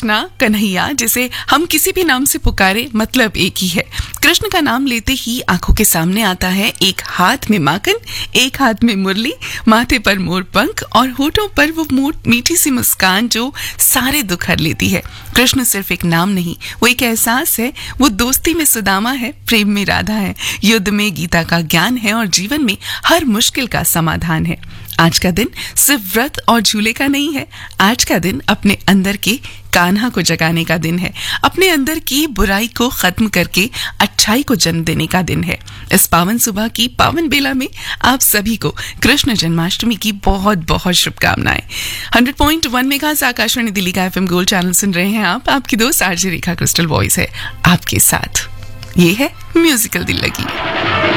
कृष्णा, कन्हैया, जिसे हम किसी भी नाम से पुकारे मतलब एक ही है। कृष्ण का नाम लेते ही आंखों के सामने आता है एक हाथ में माखन, एक हाथ में मुरली, माथे पर मोर पंख और होठों पर वो मीठी सी मुस्कान जो सारे दुख हर लेती है। कृष्ण सिर्फ एक नाम नहीं, वो एक एहसास है। वो दोस्ती में सुदामा है, प्रेम में राधा है, युद्ध में गीता का ज्ञान है और जीवन में हर मुश्किल का समाधान है। आज का दिन सिर्फ व्रत और झूले का नहीं है। आज का दिन अपने अंदर के कान्हा को जगाने का दिन है, अपने अंदर की बुराई को खत्म करके अच्छाई को जन्म देने का दिन है। इस पावन सुबह की पावन बेला में आप सभी को कृष्ण जन्माष्टमी की बहुत बहुत शुभकामनाएं। 100.1 मेगाहर्ट्ज आकाशवाणी दिल्ली का FM गोल्ड चैनल सुन रहे हैं आप। आपकी दोस्त आरजे रेखा क्रिस्टल वॉइस है आपके साथ। ये है म्यूजिकल दिल लगी।